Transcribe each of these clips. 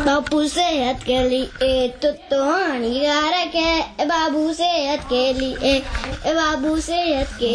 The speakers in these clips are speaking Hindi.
बापू सेहत के लिए तो हानिकारक है, बाबू सेहत के लिए, बाबू सेहत के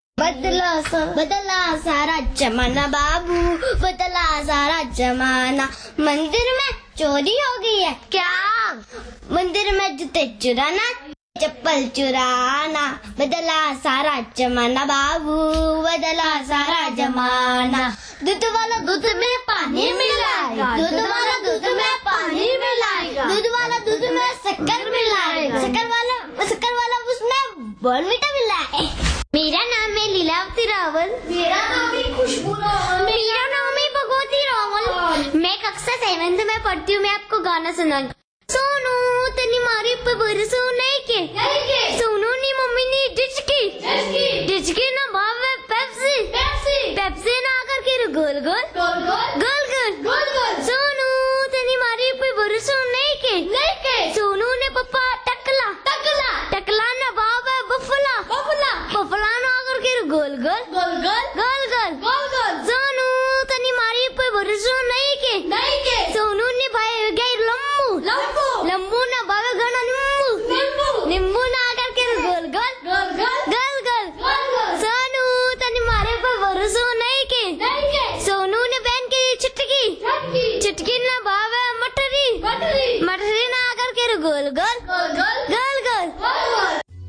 बदला सारा जमाना बाबू, बदला सारा जमाना। मंदिर में चोरी हो गई है क्या? मंदिर में जूते चुराना, चप्पल चुराना, बदला सारा जमाना बाबू, बदला सारा जमाना। दूध वाला दूध में पानी मिलाएगा, दूध वाला दूध में पानी मिलाएगा, दूध वाला दूध में शक्कर मिलाएगा, शक्कर वाला उसमें बॉर्नवीटा मिलाए। मेरा नाम है लीलावती रावल। मेरा नाम है खुशबू रावल। मेरा नाम है भगवती रावल। मैं कक्षा 7th में पढ़ती हूँ। मैं आपको गाना सुनाऊंगी। सोनू तेरी मारी पे बरसो नहीं के, सोनू नी मम्मी नी डिचकी ना भावे पेप्सी ना आकर के गोल गोल। सोनू तेरी मारी पे बरसो नहीं के, सोनू ने पप्पा टकला ना भावे बफला ना आकर के गोल गोल। सोनू तेरी मारी पे बरसो नहीं के, सोनू ने भाई गई लंबू ना भावे घना नींबू ना आकर के गोल गोल। सोनू तनी मारे पे भरोसा नहीं के, सोनू ने पहन के चुटकी ना भावे मटरी ना आकर के गोल गोल।